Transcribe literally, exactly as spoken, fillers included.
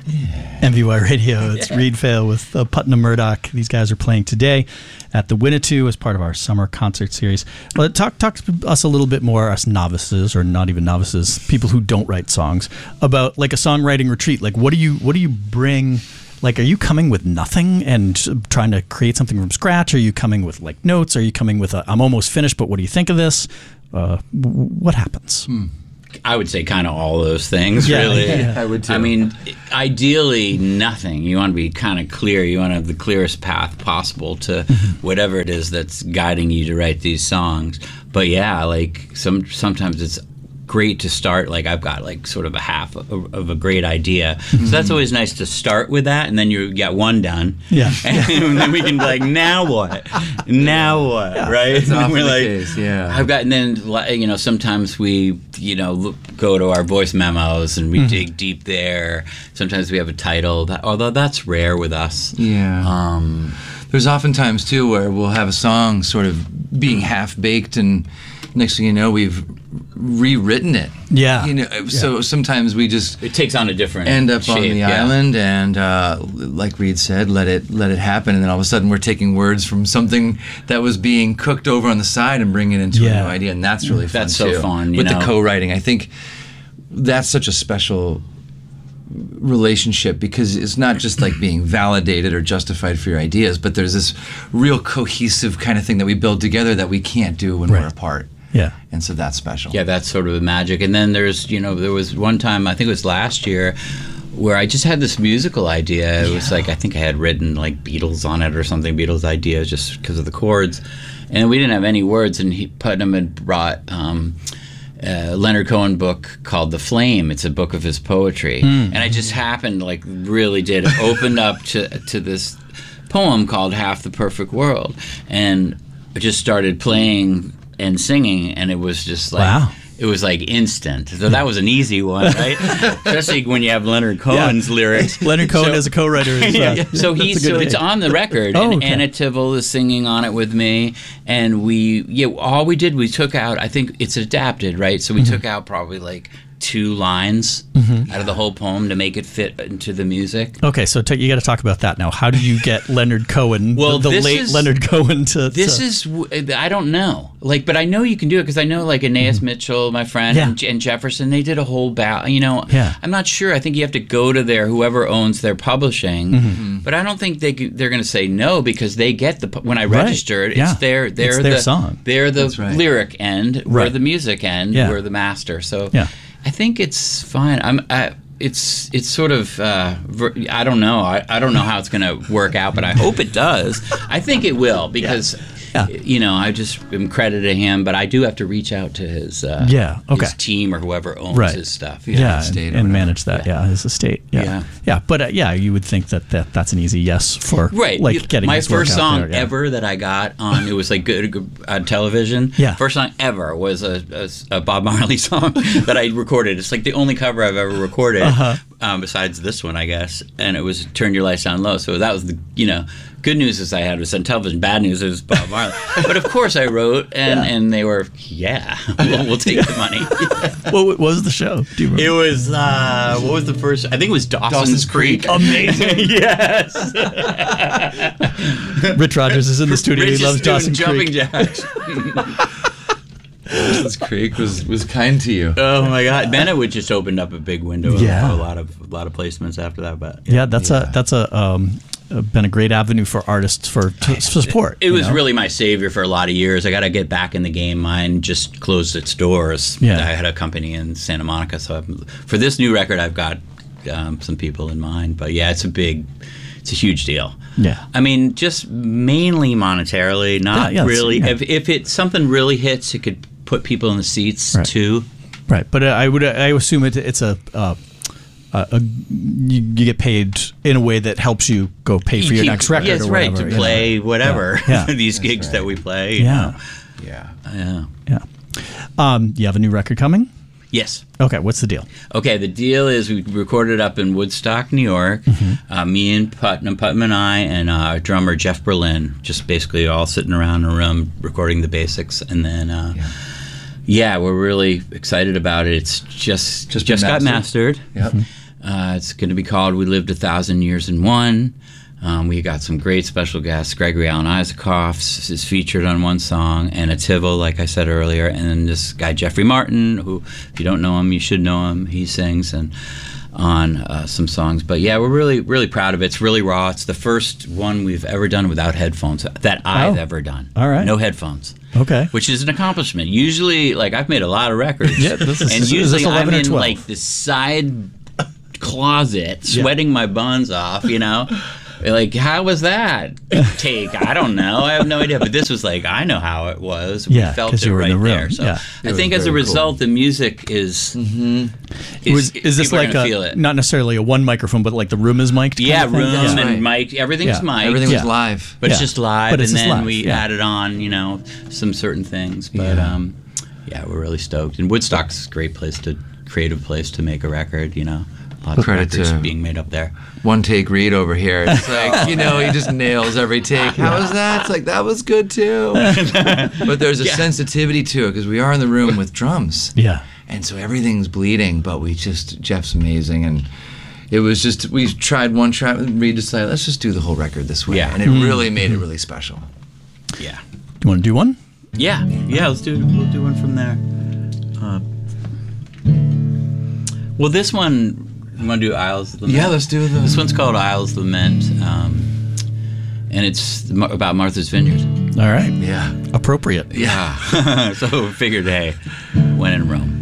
Yeah. M V Y Radio. It's yeah. Reed Fail with uh, Putnam Murdoch. These guys are playing today at the Winnetou as part of our summer concert series. Well, talk talk to us a little bit more, us novices, or not even novices, people who don't write songs, about like a songwriting retreat. Like, what do you what do you bring? Like, are you coming with nothing and trying to create something from scratch? Are you coming with like notes? Are you coming with a, I'm almost finished, but what do you think of this? Uh, what happens? Hmm. I would say kind of all those things, yeah, really. Yeah, I would too. I mean, ideally, nothing. You want to be kind of clear. You want to have the clearest path possible to whatever it is that's guiding you to write these songs. But yeah, like some sometimes it's great to start. Like I've got like sort of a half of, of a great idea, mm-hmm. so that's always nice to start with that, and then you get one done. Yeah, and then we can be like, now what? Now what? Yeah. Right? That's often we're the like, case. Yeah, I've got, and then you know sometimes we you know look, go to our voice memos and we mm-hmm. dig deep there. Sometimes we have a title, that, although that's rare with us. Yeah. Um, There's oftentimes too where we'll have a song sort of being half baked, and next thing you know, we've rewritten it. Yeah. You know, yeah. so sometimes we just it takes on a different end up shape, on the yeah. island, and uh, like Reed said, let it let it happen, and then all of a sudden we're taking words from something that was being cooked over on the side and bringing it into yeah. a new idea, and that's really fun that's too. so fun. You With know? the co-writing, I think that's such a special relationship, because it's not just like being validated or justified for your ideas, but there's this real cohesive kind of thing that we build together that we can't do when right. we're apart. Yeah. And so that's special. Yeah, that's sort of the magic. And then there's, you know, there was one time, I think it was last year, where I just had this musical idea. It yeah. was like, I think I had written like Beatles on it or something, Beatles ideas, just because of the chords. And we didn't have any words, and he, Putnam had brought um, a Leonard Cohen book called The Flame. It's a book of his poetry. Mm. And I just happened, like really did, it opened up to, to this poem called Half the Perfect World. And I just started playing and singing, and it was just like wow. it was like instant. So that was an easy one, right? Especially when you have Leonard Cohen's yeah. lyrics. Leonard Cohen so, as a co-writer is, uh, yeah. so he's so it's on the record, oh, and okay. Anna Tivol is singing on it with me, and we yeah all we did we took out, I think it's adapted, right? So we mm-hmm. took out probably like two lines mm-hmm. out of the whole poem to make it fit into the music. Okay, so t- you got to talk about that now. How do you get Leonard Cohen, well, the, the late is, Leonard Cohen, to... This to... is, I don't know. Like, but I know you can do it, because I know like Aeneas mm-hmm. Mitchell, my friend, yeah. and, and Jefferson, they did a whole battle, you know. Yeah. I'm not sure. I think you have to go to their, whoever owns their publishing, mm-hmm. but I don't think they, they're going to say no, because they get the, when I registered, right. yeah. it's their, they're it's their the, song. They're the right. lyric end, right. we're the music end, yeah. we're the master. So yeah. I think it's fine. I'm. I, it's it's sort of. Uh, ver- I don't know. I, I don't know how it's going to work out, but I hope it does. I think it will, because. Yeah. Yeah. You know, I just am credited to him, but I do have to reach out to his uh, yeah, okay. his team or whoever owns right. his stuff. Yeah, yeah and, and manage that. Yeah, yeah his estate. Yeah, yeah. yeah but uh, yeah, you would think that, that that's an easy yes for right. like you, getting my his first work song out there, yeah. ever that I got on. It was like good, good on television. Yeah, first song ever was a, a, a Bob Marley song that I recorded. It's like the only cover I've ever recorded, uh-huh. um, besides this one, I guess. And it was "Turn Your Lights Down Low." So that was the you know. Good news is I had was on television. Bad news is Bob Marley. But of course I wrote, and, yeah. and they were, yeah, we'll, we'll take the money. Yeah. What was the show? Do you remember? It was, uh, what was the first? I think it was Dawson's, Dawson's Creek. Creek. Amazing. Yes. Rich Rogers is in the studio. Rich he loves Dawson's jumping Creek. Jacks. Dawson's Creek was, was kind to you. Oh my God! Bennett would just opened up a big window yeah. for a lot of a lot of placements after that. But yeah, yeah that's yeah. a that's a um, been a great avenue for artists for to support. It, it was know? really my savior for a lot of years. I got to get back in the game. Mine just closed its doors. Yeah. I had a company in Santa Monica, so I'm, for this new record, I've got um, some people in mind. But yeah, it's a big, it's a huge deal. Yeah, I mean, just mainly monetarily, not yeah, yeah, really. yeah. If if it something really hits, it could put people in the seats right. too. Right, but uh, I would I assume it, it's a, uh, a, a you, you get paid in a way that helps you go pay for you your keep, next record. Yes, or right, whatever, to play you know? whatever yeah. Yeah. these gigs right. that we play. Yeah, know. yeah, yeah, yeah. Um, you have a new record coming? Yes. Okay, what's the deal? Okay, the deal is we recorded up in Woodstock, New York. Mm-hmm. Uh, me and Putnam, Putnam and I, and uh, our drummer Jeff Berlin, just basically all sitting around in a room recording the basics, and then. Uh, yeah. Yeah, we're really excited about it. It's just just, just got mastered. Yep. Uh, it's going to be called We Lived a Thousand Years in One. Um, we got some great special guests. Gregory Alan Isakov is featured on one song, and a Tivol, like I said earlier, and then this guy Jeffrey Martin, who, if you don't know him, you should know him. He sings and on uh, some songs. But yeah, we're really, really proud of it. It's really raw. It's the first one we've ever done without headphones that I've Oh. ever done. All right. No headphones. Okay. Which is an accomplishment. Usually, like, I've made a lot of records. Yeah, this is- and is this usually I'm eleven or in, twelve? like, the side closet, sweating my buns off, you know? Like, how was that take? I don't know. I have no idea. But this was like, I know how it was. We Yeah, felt 'cause it you were in right the room. there. So Yeah. I It think was as a very result, cool. the music is. Mm-hmm. is, Was, is this people are like gonna a, feel it. not necessarily a one microphone, but like the room is mic'd? kind Yeah, of thing? room That's and right. mic. Everything's Yeah. mic. Everything Yeah. was live. But it's Yeah. just live, But it's and just then live, we yeah. added on, you know, some certain things. But Yeah. um, yeah, we're really stoked. And Woodstock's a great place to, creative place to make a record. You know, lots of Credit records to- being made up there. One take Reed over here. It's like, you know, he just nails every take. How was that? It's like, that was good too. But there's a Yeah. sensitivity to it because we are in the room with drums. Yeah. And so everything's bleeding, but we just, Jeff's amazing. And it was just, we tried one track, and Reed decided, let's just do the whole record this way. Yeah. And it really made it really special. Yeah, Do you want to do one? yeah, yeah. Let's do. We'll do one from there. Uh, well, this one. You want to do Isles of Lament? Yeah, let's do the. This one's called Isles of Lament, um, and it's m- about Martha's Vineyard. All right. Yeah. Appropriate. Yeah. So figured, hey, when in Rome.